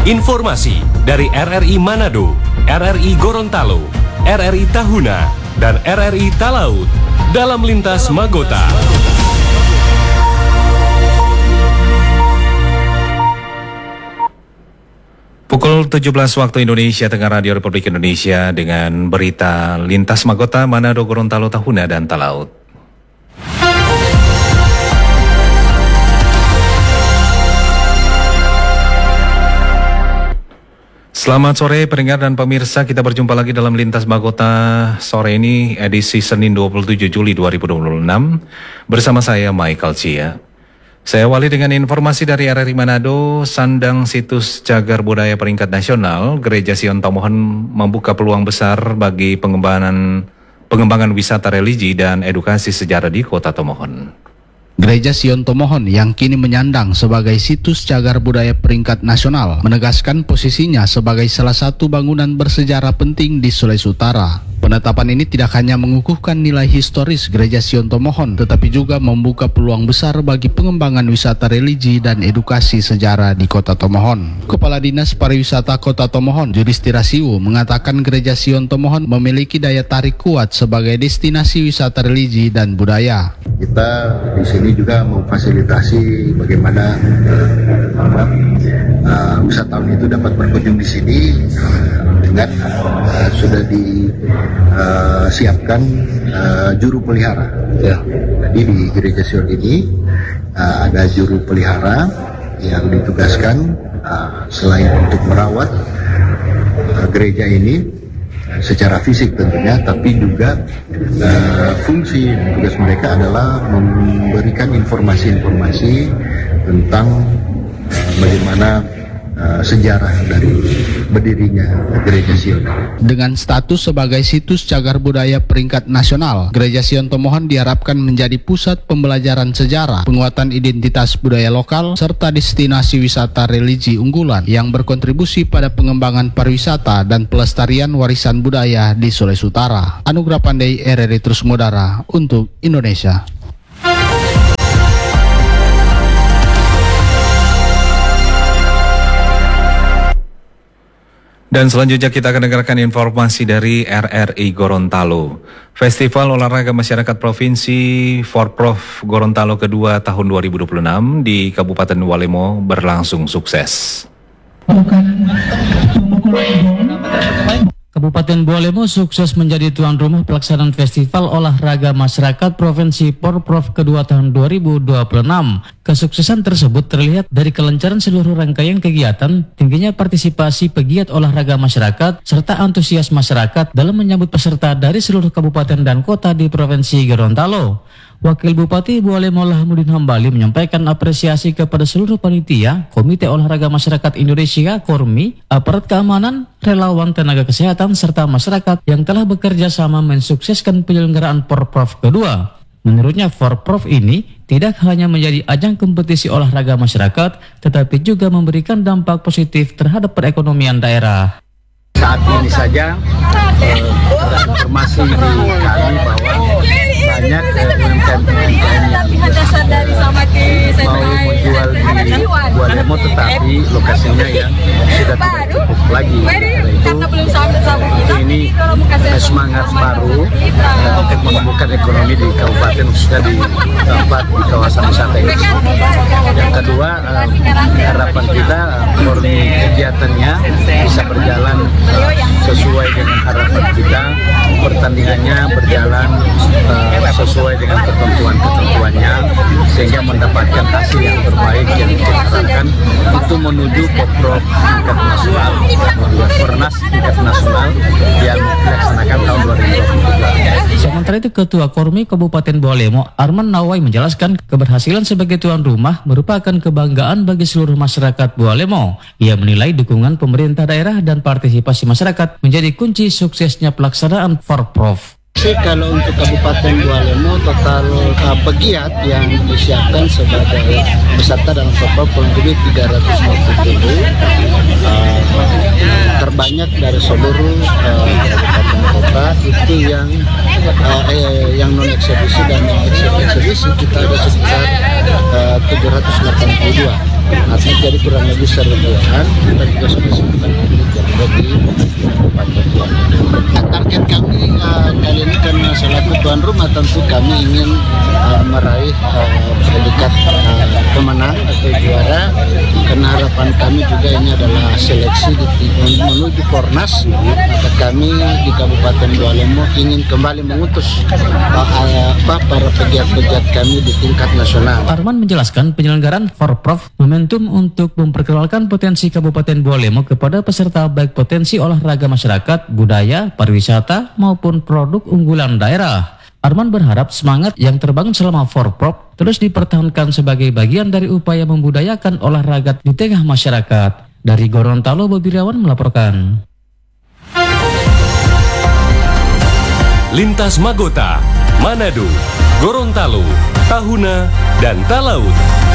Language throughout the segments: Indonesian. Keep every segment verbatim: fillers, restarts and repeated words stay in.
Informasi dari R R I Manado, R R I Gorontalo, R R I Tahuna, dan R R I Talaut dalam Lintas Magota. Pukul tujuh belas waktu Indonesia Tengah, Radio Republik Indonesia dengan berita Lintas Magota Manado, Gorontalo, Tahuna, dan Talaut. Selamat sore pendengar dan pemirsa, kita berjumpa lagi dalam Lintas Magota sore ini edisi Senin dua puluh tujuh Juli dua ribu dua puluh enam bersama saya Michael Cia. Saya awali dengan informasi dari R R I Manado. Sandang situs cagar budaya peringkat nasional, Gereja Sion Tomohon membuka peluang besar bagi pengembangan pengembangan wisata religi dan edukasi sejarah di Kota Tomohon. Gereja Sion Tomohon yang kini menyandang sebagai situs cagar budaya peringkat nasional menegaskan posisinya sebagai salah satu bangunan bersejarah penting di Sulawesi Utara. Penetapan ini tidak hanya mengukuhkan nilai historis Gereja Sion Tomohon, tetapi juga membuka peluang besar bagi pengembangan wisata religi dan edukasi sejarah di Kota Tomohon. Kepala Dinas Pariwisata Kota Tomohon, Yudhistira Siwu, mengatakan Gereja Sion Tomohon memiliki daya tarik kuat sebagai destinasi wisata religi dan budaya. Kita di sini juga memfasilitasi bagaimana uh, uh, wisatawan itu dapat berkunjung di sini uh, dengan uh, sudah disiapkan uh, juru pelihara. Ya. Jadi di Gereja Sion ini uh, ada juru pelihara yang ditugaskan uh, selain untuk merawat uh, gereja ini secara fisik tentunya, tapi juga uh, fungsi tugas mereka adalah memberikan informasi-informasi tentang uh, bagaimana uh, sejarah dari berdirinya Gereja Sion. Dengan status sebagai situs cagar budaya peringkat nasional, Gereja Sion Tomohon diharapkan menjadi pusat pembelajaran sejarah, penguatan identitas budaya lokal, serta destinasi wisata religi unggulan yang berkontribusi pada pengembangan pariwisata dan pelestarian warisan budaya di Sulawesi Utara. Anugrah Pandai, R R I Terus Mudara untuk Indonesia. Dan selanjutnya kita akan dengarkan informasi dari R R I Gorontalo. Festival Olahraga Masyarakat Provinsi Forprov Gorontalo kedua tahun dua ribu dua puluh enam di Kabupaten Walemo berlangsung sukses. Kabupaten Walemo sukses menjadi tuan rumah pelaksanaan Festival Olahraga Masyarakat Provinsi Forprov kedua tahun dua ribu dua puluh enam. Kesuksesan tersebut terlihat dari kelancaran seluruh rangkaian kegiatan, tingginya partisipasi pegiat olahraga masyarakat, serta antusias masyarakat dalam menyambut peserta dari seluruh kabupaten dan kota di Provinsi Gorontalo. Wakil Bupati Walemo Lahamudin Hambali menyampaikan apresiasi kepada seluruh panitia, Komite Olahraga Masyarakat Indonesia (KORMI), aparat keamanan, relawan, tenaga kesehatan, serta masyarakat yang telah bekerja sama mensukseskan penyelenggaraan Forprov kedua. Menurutnya Forprov ini tidak hanya menjadi ajang kompetisi olahraga masyarakat, tetapi juga memberikan dampak positif terhadap perekonomian daerah. Saat ini saja eh, informasi di kami bahwa banyak U M K M yang mau menjual di Walemo, tetapi lokasinya yang sudah tidak cukup lagi. Itu ini semangat baru untuk menumbuhkan ekonomi di kabupaten, khususnya di tempat di kawasan wisata ini. Yang kedua, harapan kita KORMI kegiatannya bisa berjalan sesuai dengan harapan kita, pertandingannya berjalan uh, sesuai dengan ketentuan-ketentuannya, sehingga mendapatkan hasil yang terbaik yang kita harapkan untuk menuju Forprov tingkat nasional, Fornas tingkat nasional yang dilaksanakan tahun dua ribu dua puluh tiga. Sementara itu Ketua KORMI Kabupaten Walemo Arman Nawai menjelaskan keberhasilan sebagai tuan rumah merupakan kebanggaan bagi seluruh masyarakat Walemo. Ia menilai dukungan pemerintah daerah dan partisipasi masyarakat menjadi kunci suksesnya pelaksanaan Forprov. Kalau untuk Kabupaten Walemo total uh, pegiat yang disiapkan sebagai peserta dalam Forprov kurang lebih tiga ratus lima puluh ribu. Uh, terbanyak dari seluruh uh, kabupaten kota itu yang uh, eh, yang non eksebisi dan yang eksebisi kita ada sekitar uh, tujuh ratus delapan puluh dua. Artinya jadi kurang lebih seribuan. Kita juga sudah sebutkan di kabupaten kota. Target kami uh, kali ini karena selaku tuan rumah tentu kami ingin uh, meraih uh, predikat uh, pemenang atau juara, karena harapan kami juga ini adalah seleksi di, menuju Kornas. Maka kami di Kabupaten Bualemo ingin kembali mengutus uh, uh, para pegiat-pegiat kami di tingkat nasional. Arman menjelaskan penyelenggaraan Forprov momentum untuk memperkenalkan potensi Kabupaten Bualemo kepada peserta baik potensi olahraga masyarakat, budaya, pariwisata maupun produk unggulan daerah. Arman berharap semangat yang terbangun selama Forprov terus dipertahankan sebagai bagian dari upaya membudayakan olahraga di tengah masyarakat. Dari Gorontalo, Bobi Irawan melaporkan. Lintas Magota, Manado, Gorontalo, Tahuna, dan Talaut.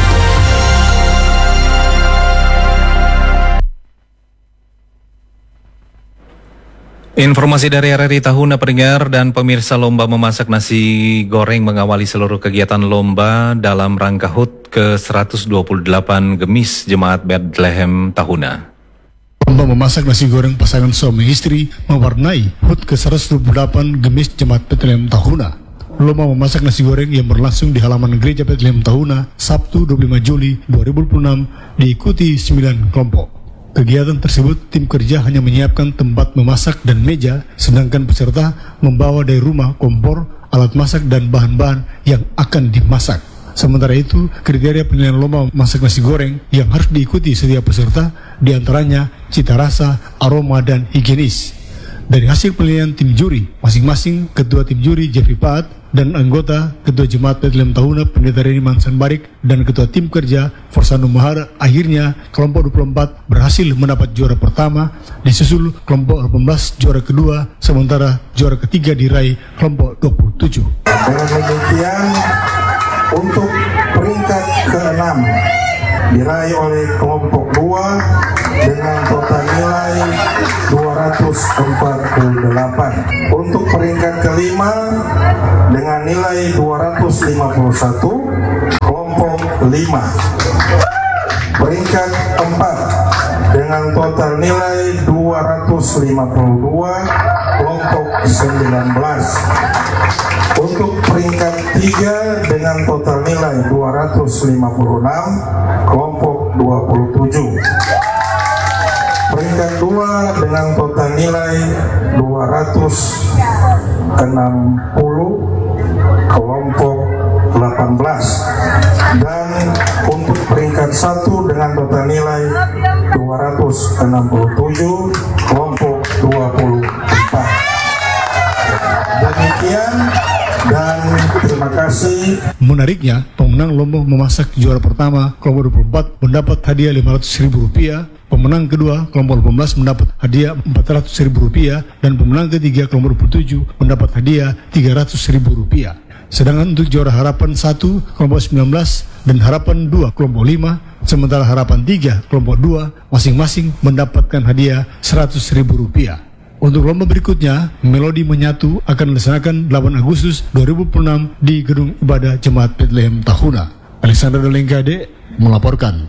Informasi dari R R I Tahuna, pendengar dan pemirsa. Lomba memasak nasi goreng mengawali seluruh kegiatan lomba dalam rangka H U T ke seratus dua puluh delapan Gemis Jemaat Bethlehem Tahuna. Lomba memasak nasi goreng pasangan suami istri mewarnai H U T ke seratus dua puluh delapan Gemis Jemaat Bethlehem Tahuna. Lomba memasak nasi goreng yang berlangsung di halaman Gereja Bethlehem Tahuna Sabtu dua puluh lima Juli dua ribu dua puluh enam diikuti sembilan kelompok. Kegiatan tersebut tim kerja hanya menyiapkan tempat memasak dan meja, sedangkan peserta membawa dari rumah kompor, alat masak dan bahan-bahan yang akan dimasak. Sementara itu, kriteria penilaian lomba masak nasi goreng yang harus diikuti setiap peserta diantaranya cita rasa, aroma, dan higienis. Dari hasil penilaian tim juri, masing-masing ketua tim juri Jeffrey Paat dan anggota ketua Jemaat Bethlehem Tahuna Pendeta Reni Mansan Barik dan ketua tim kerja Forsano Mahara, akhirnya kelompok dua puluh empat berhasil mendapat juara pertama, disusul kelompok delapan belas juara kedua, sementara juara ketiga diraih kelompok dua puluh tujuh. Dengan demikian, untuk peringkat keenam diraih oleh kelompok dua dengan total nilai dua ratus empat puluh delapan. Untuk peringkat kelima dengan nilai dua ratus lima puluh satu, kelompok lima. Peringkat empat dengan total nilai dua ratus lima puluh dua, kelompok sembilan belas. Untuk peringkat tiga dengan total nilai dua ratus lima puluh enam, kelompok dua puluh tujuh. Peringkat dua dengan total nilai dua ratus enam puluh, kelompok delapan belas. Dan untuk peringkat satu dengan total nilai dua ratus enam puluh tujuh, kelompok dua puluh empat. Demikian dan terima kasih. Menariknya, pemenang lomba memasak juara pertama kelompok dua puluh empat mendapat hadiah lima ratus ribu rupiah, pemenang kedua kelompok delapan belas mendapat hadiah empat ratus ribu rupiah, dan pemenang ketiga kelompok dua puluh tujuh mendapat hadiah tiga ratus ribu rupiah. Sedangkan untuk juara harapan satu kelompok sembilan belas dan harapan dua kelompok lima, sementara harapan tiga kelompok dua masing-masing mendapatkan hadiah seratus ribu rupiah. Untuk lomba berikutnya, Melodi Menyatu akan dilaksanakan delapan Agustus dua ribu dua puluh enam di Gedung Ibadah Jemaat Bethlehem Tahuna. Alexander Dolengkade melaporkan.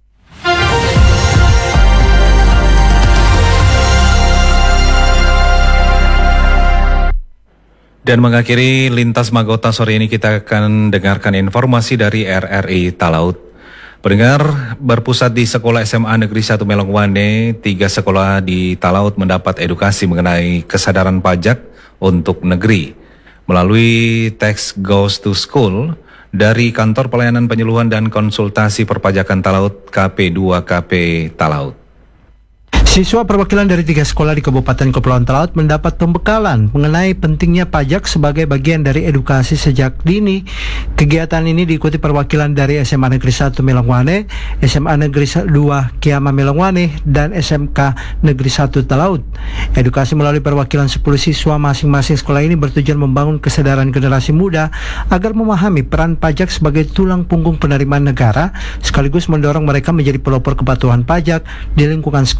Dan mengakhiri Lintas Magota sore ini, kita akan dengarkan informasi dari R R I Talaut. Pendengar, berpusat di Sekolah S M A Negeri satu Melongwane, tiga sekolah di Talaut mendapat edukasi mengenai kesadaran pajak untuk negeri melalui Tax Goes to School dari Kantor Pelayanan Penyuluhan dan Konsultasi Perpajakan Talaut K P dua K P Talaut. Siswa perwakilan dari tiga sekolah di Kabupaten Kepulauan Talaut mendapat pembekalan mengenai pentingnya pajak sebagai bagian dari edukasi sejak dini. Kegiatan ini diikuti perwakilan dari S M A Negeri satu Melongwane, S M A Negeri dua Kiama Melongwane, dan S M K Negeri satu Talaut. Edukasi melalui perwakilan sepuluh siswa masing-masing sekolah ini bertujuan membangun kesadaran generasi muda agar memahami peran pajak sebagai tulang punggung penerimaan negara, sekaligus mendorong mereka menjadi pelopor kepatuhan pajak di lingkungan sekolah,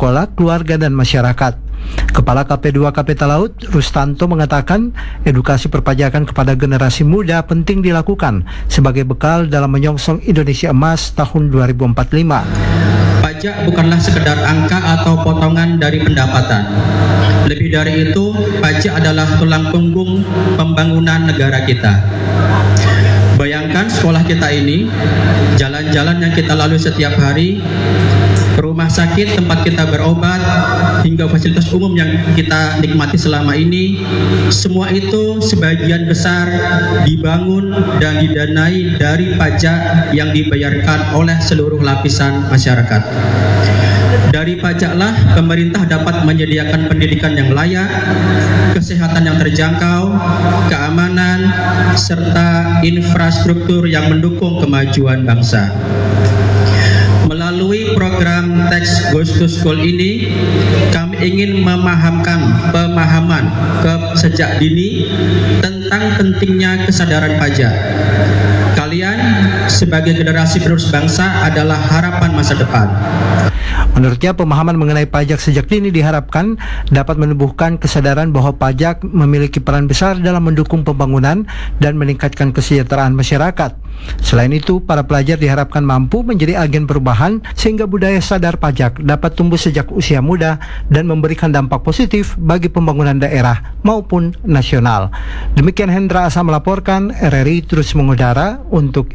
keluarga dan masyarakat. Kepala K P dua K P Talaut, Rustanto, mengatakan edukasi perpajakan kepada generasi muda penting dilakukan sebagai bekal dalam menyongsong Indonesia Emas tahun dua ribu empat puluh lima. Pajak bukanlah sekedar angka atau potongan dari pendapatan. Lebih dari itu, pajak adalah tulang punggung pembangunan negara kita. Bayangkan sekolah kita ini, jalan-jalan yang kita lalui setiap hari, rumah sakit tempat kita berobat, hingga fasilitas umum yang kita nikmati selama ini, semua itu sebagian besar dibangun dan didanai dari pajak yang dibayarkan oleh seluruh lapisan masyarakat. Dari pajaklah pemerintah dapat menyediakan pendidikan yang layak, kesehatan yang terjangkau, keamanan, serta infrastruktur yang mendukung kemajuan bangsa. Melalui program Tax Goes to School ini, kami ingin memahamkan pemahaman ke sejak dini tentang pentingnya kesadaran pajak. Kalian sebagai generasi penerus bangsa adalah harapan masa depan. Menurutnya, pemahaman mengenai pajak sejak dini diharapkan dapat menumbuhkan kesadaran bahwa pajak memiliki peran besar dalam mendukung pembangunan dan meningkatkan kesejahteraan masyarakat. Selain itu, para pelajar diharapkan mampu menjadi agen perubahan sehingga budaya sadar pajak dapat tumbuh sejak usia muda dan memberikan dampak positif bagi pembangunan daerah maupun nasional. Demikian Hendra Asa melaporkan, R R I terus mengudara untuk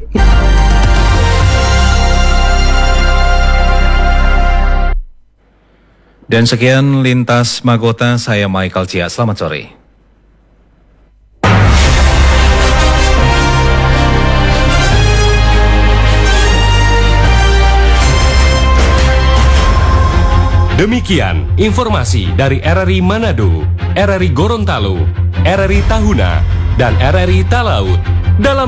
Dan sekian Lintas Magota, saya Michael Cia. Selamat sore. Demikian informasi dari R R I Manado, R R I Gorontalo, R R I Tahuna, dan R R I Talaut dalam